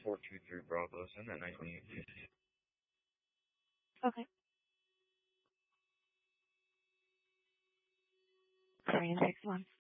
423 Bravo, send that 928. Okay. Korean 6-1.